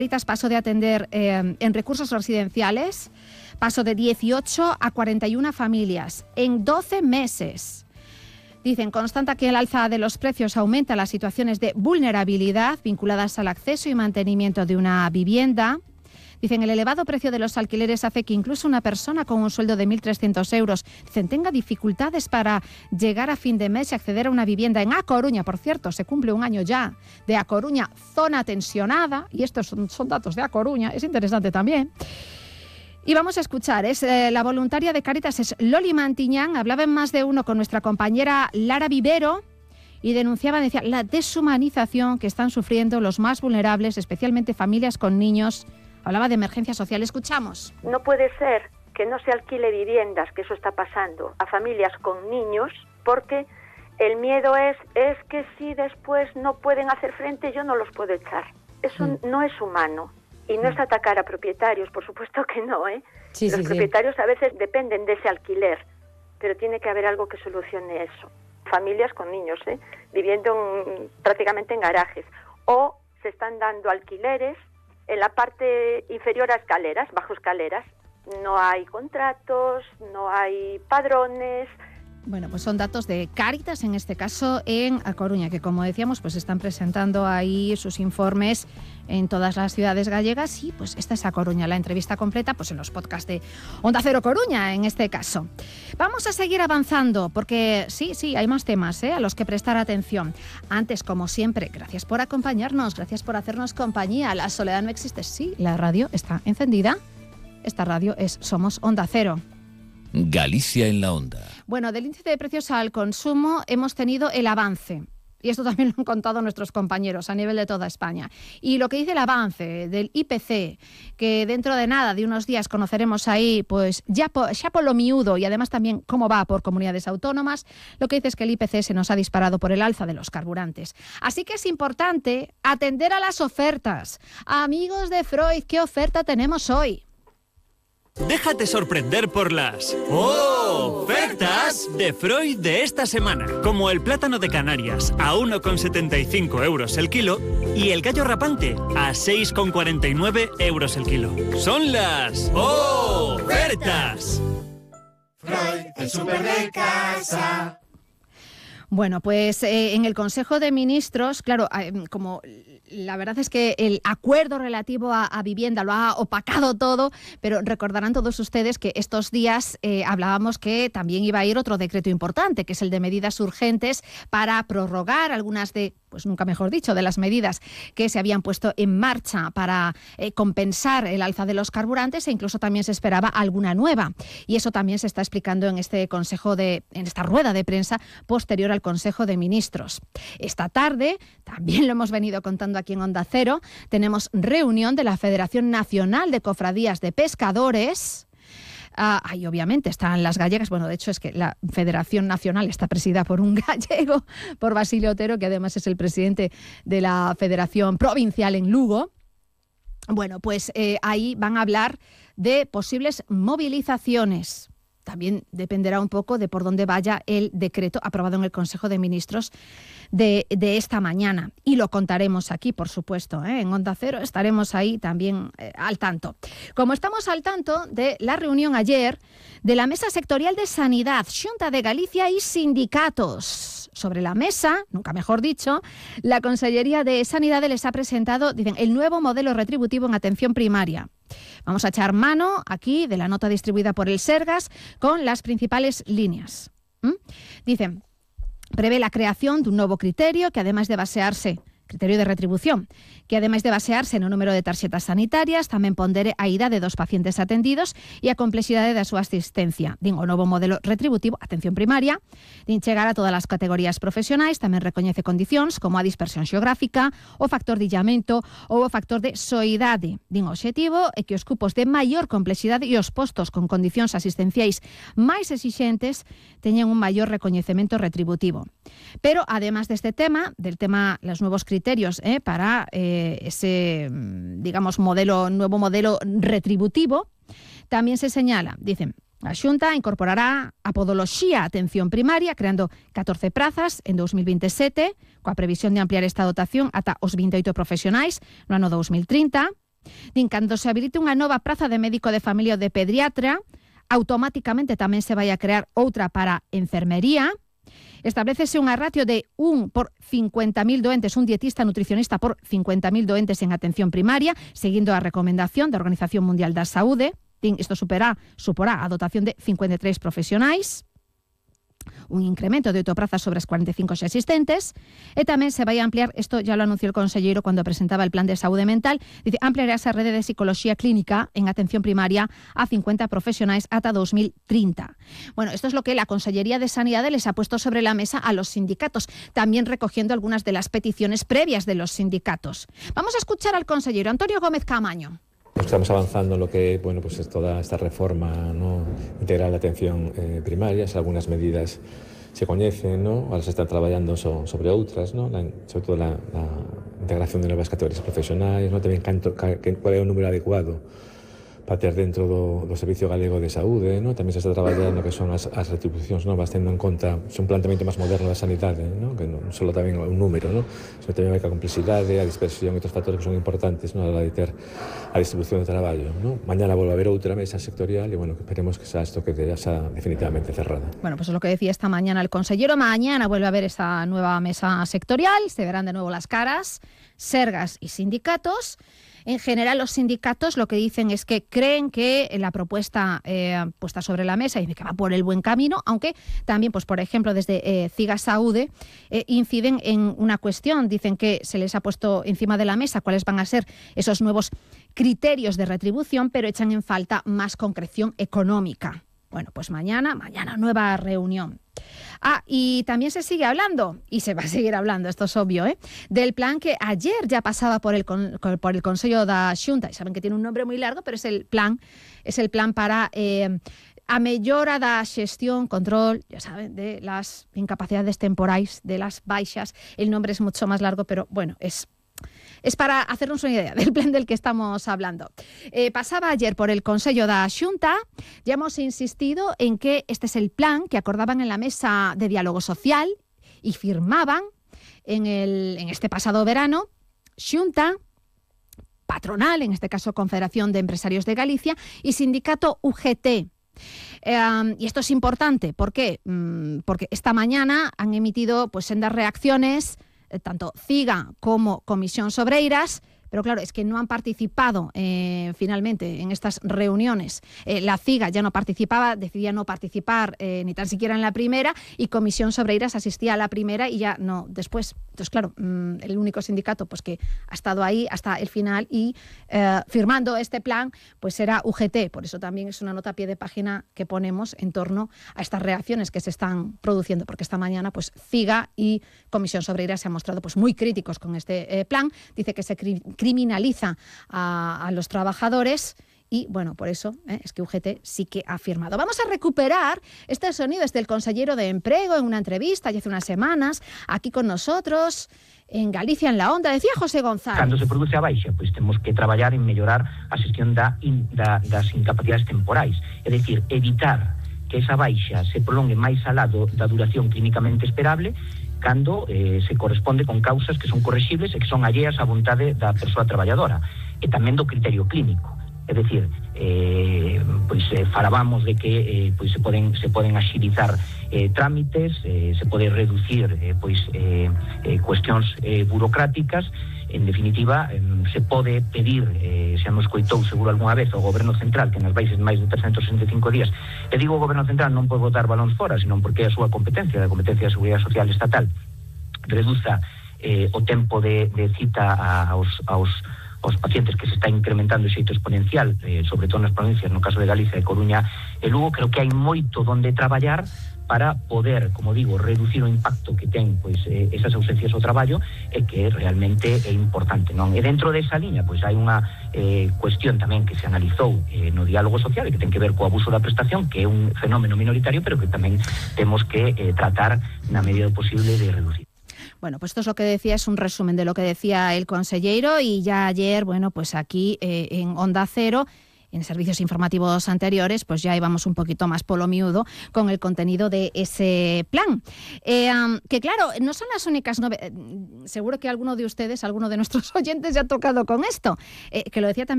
Cáritas pasó de atender en recursos residenciales, pasó de 18 a 41 familias en 12 meses. Dicen, constata que el alza de los precios aumenta las situaciones de vulnerabilidad vinculadas al acceso y mantenimiento de una vivienda. Dicen, el elevado precio de los alquileres hace que incluso una persona con un sueldo de 1.300 euros tenga dificultades para llegar a fin de mes y acceder a una vivienda en A Coruña. Por cierto, se cumple un año ya de A Coruña, zona tensionada, y estos son datos de A Coruña, es interesante también. Y vamos a escuchar, la voluntaria de Cáritas es Loli Mantiñán, hablaba en Más de Uno con nuestra compañera Lara Vivero y decía la deshumanización que están sufriendo los más vulnerables, especialmente familias con niños. Hablaba de emergencia social. Escuchamos. No puede ser que no se alquile viviendas, que eso está pasando, a familias con niños, porque el miedo es que si después no pueden hacer frente, yo no los puedo echar. Eso no es humano. Y no es atacar a propietarios, por supuesto que no, ¿eh? Los propietarios a veces dependen de ese alquiler, pero tiene que haber algo que solucione eso. Familias con niños, viviendo prácticamente en garajes. O se están dando alquileres en la parte inferior a escaleras, bajo escaleras. No hay contratos, no hay padrones. Bueno, pues son datos de Cáritas, en este caso en A Coruña, que como decíamos, pues están presentando ahí sus informes en todas las ciudades gallegas y pues esta es A Coruña, la entrevista completa pues en los podcasts de Onda Cero Coruña, en este caso. Vamos a seguir avanzando porque sí, hay más temas a los que prestar atención. Antes, como siempre, gracias por acompañarnos, gracias por hacernos compañía. La soledad no existe, sí, la radio está encendida. Esta radio es Somos Onda Cero. Galicia en la Onda. Bueno, del índice de precios al consumo hemos tenido el avance. Y esto también lo han contado nuestros compañeros a nivel de toda España. Y lo que dice el avance del IPC, que dentro de nada, de unos días, conoceremos ahí, pues ya por lo miudo y además también cómo va por comunidades autónomas, lo que dice es que el IPC se nos ha disparado por el alza de los carburantes. Así que es importante atender a las ofertas. Amigos de Freud, ¿qué oferta tenemos hoy? Déjate sorprender por las ofertas de Freud de esta semana, como el plátano de Canarias a 1,75 euros el kilo y el gallo rapante a 6,49 euros el kilo. Son las ofertas. Freud, el súper de casa. Bueno, pues en el Consejo de Ministros, claro, como la verdad es que el acuerdo relativo a vivienda lo ha opacado todo, pero recordarán todos ustedes que estos días hablábamos que también iba a ir otro decreto importante, que es el de medidas urgentes para prorrogar algunas de, pues nunca mejor dicho, de las medidas que se habían puesto en marcha para compensar el alza de los carburantes e incluso también se esperaba alguna nueva. Y eso también se está explicando en este en esta rueda de prensa posterior al Consejo de Ministros. Esta tarde, también lo hemos venido contando aquí en Onda Cero, tenemos reunión de la Federación Nacional de Cofradías de Pescadores. Ahí obviamente están las gallegas. Bueno, de hecho es que la Federación Nacional está presidida por un gallego, por Basilio Otero, que además es el presidente de la Federación Provincial en Lugo. Bueno, pues ahí van a hablar de posibles movilizaciones. También dependerá un poco de por dónde vaya el decreto aprobado en el Consejo de Ministros de esta mañana. Y lo contaremos aquí, por supuesto, en Onda Cero estaremos ahí también al tanto. Como estamos al tanto de la reunión ayer de la Mesa Sectorial de Sanidad, Xunta de Galicia y sindicatos. Sobre la mesa, nunca mejor dicho, la Consellería de Sanidad les ha presentado, dicen, el nuevo modelo retributivo en atención primaria. Vamos a echar mano aquí de la nota distribuida por el Sergas con las principales líneas. Dicen, prevé la creación de un nuevo criterio que además de basearse, criterio de retribución, que además de basearse no número de tarxetas sanitarias, tamén pondere a idade dos pacientes atendidos e a complexidade da súa asistencia. Din, o novo modelo retributivo, atención primaria, din chegar a todas as categorías profesionais, tamén recoñece condicións como a dispersión xeográfica, o factor de illamento ou o factor de soidade. Din, o obxectivo é que os cupos de maior complexidade e os postos con condicións asistenciais máis exixentes teñen un maior recoñecemento retributivo. Pero, además deste tema, del tema, los nuevos criterios para ese, digamos, nuevo modelo retributivo, también se señala, dicen, a Xunta incorporará a podoloxía atención primaria, creando 14 prazas en 2027, coa previsión de ampliar esta dotación ata os 28 profesionais no ano 2030. Din, cando se habilite unha nova praza de médico de familia ou de pediatra, automáticamente tamén se vai a crear outra para enfermería. Establecese unha ratio de 1 por 50.000 doentes, un dietista nutricionista por 50.000 doentes en atención primaria, seguindo a recomendación da Organización Mundial da Saúde. Isto suporá a dotación de 53 profesionais, un incremento de 8 prazas sobre as 45 xa existentes, e tamén se vai a ampliar, isto ya lo anunció el conselleiro cando presentaba el plan de saúde mental, dice, ampliará esa rede de psicología clínica en atención primaria a 50 profesionais ata 2030. Bueno, esto es lo que la Consellería de Sanidad les ha puesto sobre la mesa a los sindicatos, también recogiendo algunas de las peticiones previas de los sindicatos. Vamos a escuchar al consellero Antonio Gómez Caamaño. Estamos avanzando en lo que pues es toda esta reforma, ¿no?, integral de atención primaria. Algunas medidas se coñecen, ¿no?, ahora se están traballando sobre outras, ¿no?, sobre todo la integración de novas categorías profesionais, ¿no?, tamén cuál é o número adecuado para ter dentro do Servicio Galego de Saúde, ¿no? Tamén se está traballando que son as retribucións novas, tendo en conta un planteamento máis moderno da sanidade, ¿no?, que non só tamén un número, ¿no?, sino tamén a complexidade, a dispersión e outros factores que son importantes, ¿no?, a la de ter a distribución do traballo, ¿no? Mañana volve a haber outra mesa sectorial e, bueno, esperemos que isto quede xa definitivamente cerrada. Bueno, pues es lo que decía esta mañana el consellero. Mañana vuelve a haber esa nueva mesa sectorial, se verán de nuevo las caras, sergas y sindicatos. En general, los sindicatos lo que dicen es que creen que la propuesta puesta sobre la mesa dice que va por el buen camino, aunque también, pues por ejemplo, desde CIGA Saúde inciden en una cuestión. Dicen que se les ha puesto encima de la mesa cuáles van a ser esos nuevos criterios de retribución, pero echan en falta más concreción económica. Bueno, pues mañana nueva reunión. Y también se sigue hablando, y se va a seguir hablando, esto es obvio, del plan que ayer ya pasaba por el Consello da Xunta, y saben que tiene un nombre muy largo, pero es el plan para a mellora da xestión, control, ya saben, de las incapacidades temporais, de las baixas. El nombre es mucho más largo, pero bueno, es para hacernos una idea del plan del que estamos hablando. Pasaba ayer por el Consello da Xunta. Ya hemos insistido en que este es el plan que acordaban en la mesa de diálogo social y firmaban en este pasado verano Xunta, patronal, en este caso Confederación de Empresarios de Galicia, y sindicato UGT. Y esto es importante. ¿Por qué? Porque esta mañana han emitido pues sendas reacciones tanto CIGA como Comisión Sobreiras, pero claro, es que no han participado finalmente en estas reuniones. La CIGA ya no participaba, decidía no participar ni tan siquiera en la primera, y Comisión Sobreiras asistía a la primera y ya no después. Entonces, claro, el único sindicato pues que ha estado ahí hasta el final y firmando este plan pues era UGT. Por eso también es una nota a pie de página que ponemos en torno a estas reacciones que se están produciendo, porque esta mañana pues CIGA y Comisión Sobreiras se han mostrado pues muy críticos con este plan. Dice que se criminaliza a los trabajadores y, bueno, por eso es que UGT sí que ha firmado. Vamos a recuperar este sonido desde el consellero de Emprego en una entrevista ya hace unas semanas aquí con nosotros en Galicia en la Onda. Decía José González. Cando se produce a baixa, pois temos que traballar en mellorar a xestión das incapacidades temporais, é dicir, evitar que esa baixa se prolongue máis alá da duración clínicamente esperable, cando se corresponde con causas que son correxibles e que son alleas á vontade da persoa traballadora, e tamén do criterio clínico. É dicir, falábamos de que se poden axilizar trámites, se pode reducir cuestións burocráticas. En definitiva, se pode pedir, xa nos coitou seguro algunha vez, ao Goberno Central, que nas baixes máis de 365 días, e digo o Goberno Central non pode botar balóns fora, senón porque é a súa competencia, da competencia da Seguridade Social Estatal, reduza o tempo de cita aos pacientes, que se está incrementando de xeito exponencial, sobre todo nas provincias, no caso de Galicia, de Coruña e Lugo. Creo que hai moito donde traballar para poder, como digo, reducir o impacto que ten esas ausencias ao traballo, e que realmente é importante, non? E dentro desa liña, hai unha cuestión tamén que se analizou no diálogo social e que ten que ver co abuso da prestación, que é un fenómeno minoritario, pero que tamén temos que tratar na medida do posible de reducir. Bueno, pues esto es lo que decía, es un resumen de lo que decía el consellero, y ya ayer, bueno, pues aquí en Onda Cero en servicios informativos anteriores, pues ya íbamos un poquito más por lo miudo con el contenido de ese plan. Que claro, no son las únicas novedades. Seguro que alguno de ustedes, alguno de nuestros oyentes ya ha tocado con esto, que lo decía también